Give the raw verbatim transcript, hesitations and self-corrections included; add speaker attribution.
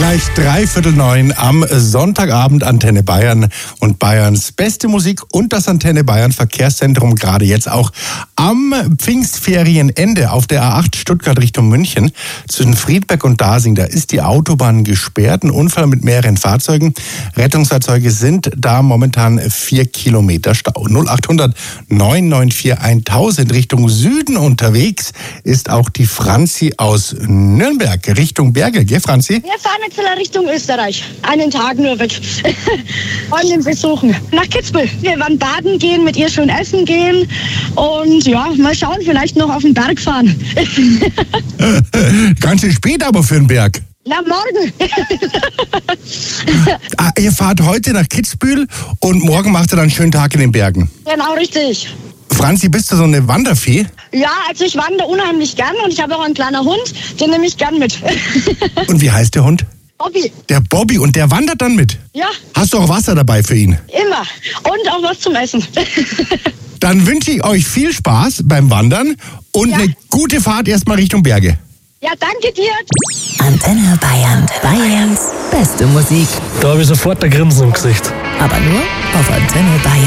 Speaker 1: Gleich dreiviertel neun am Sonntagabend Antenne Bayern und Bayerns beste Musik und das Antenne Bayern Verkehrszentrum gerade jetzt auch am Pfingstferienende auf der A acht Stuttgart Richtung München zwischen Friedberg und Dasing. Da ist die Autobahn gesperrt, ein Unfall mit mehreren Fahrzeugen. Rettungsfahrzeuge sind da momentan vier Kilometer Stau. null achthundert neun neun vier tausend Richtung Süden unterwegs ist auch die Franzi aus Nürnberg Richtung Berge, gell Franzi?
Speaker 2: Wir fahren jetzt in Richtung Österreich. Einen Tag nur weg. Freundin besuchen. Nach Kitzbühel. Wir werden baden gehen, mit ihr schön essen gehen. Und ja, mal schauen, vielleicht noch auf den Berg fahren.
Speaker 1: Ganz schön spät aber für den Berg.
Speaker 2: Na, morgen.
Speaker 1: Ah, ihr fahrt heute nach Kitzbühel und morgen macht ihr dann einen schönen Tag in den Bergen.
Speaker 2: Genau, richtig.
Speaker 1: Franzi, bist du so eine Wanderfee?
Speaker 2: Ja, also ich wandere unheimlich gern und ich habe auch einen kleinen Hund, den nehme ich gern mit.
Speaker 1: Und wie heißt der Hund?
Speaker 2: Bobby.
Speaker 1: Der Bobby, und der wandert dann mit?
Speaker 2: Ja.
Speaker 1: Hast du auch Wasser dabei für ihn?
Speaker 2: Immer. Und auch was zum Essen.
Speaker 1: Dann wünsche ich euch viel Spaß beim Wandern und
Speaker 2: Ja.
Speaker 1: eine gute Fahrt erstmal Richtung Berge.
Speaker 2: Ja, danke dir.
Speaker 3: Antenne Bayern. Bayerns beste Musik.
Speaker 4: Da habe ich sofort ein Grinsen im Gesicht.
Speaker 3: Aber nur auf Antenne Bayern.